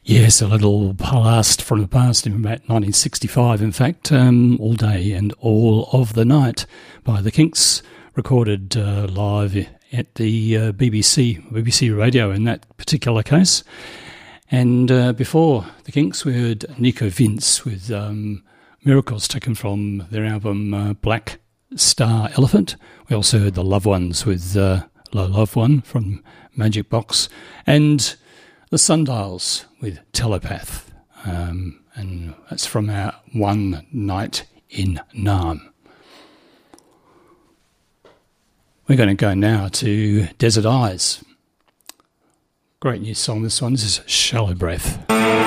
Yes, a little blast from the past in about 1965, in fact, All Day and All of the Night by The Kinks, recorded live at the BBC Radio in that particular case. And before The Kinks, we heard Nico Vince with Miracles, taken from their album Black Star Elephant. We also heard The Loved Ones with Low Love One from Magic Box, and The Sundials with Telepath, and that's from our One Night in Nam. We're going to go now to Desert Eyes. Great new song, this one. This is Shallow Breath.